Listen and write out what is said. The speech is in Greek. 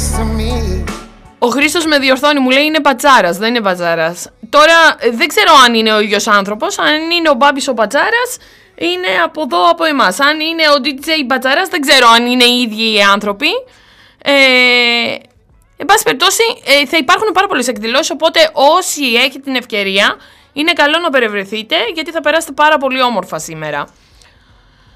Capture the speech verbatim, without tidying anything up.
Ο Χρήστος με διορθώνει, μου λέει είναι πατσάρας, δεν είναι πατσάρας. Τώρα δεν ξέρω αν είναι ο ίδιος άνθρωπος, αν είναι ο Μπάμπης ο πατσάρας, είναι από εδώ από εμάς. Αν είναι ο ντι τζέι Πατσαράς, δεν ξέρω αν είναι οι ίδιοι οι άνθρωποι. Ε, εν πάση περιπτώσει, ε, θα υπάρχουν πάρα πολλές εκδηλώσεις, οπότε όσοι έχετε την ευκαιρία, είναι καλό να περιβρεθείτε, γιατί θα περάσετε πάρα πολύ όμορφα σήμερα.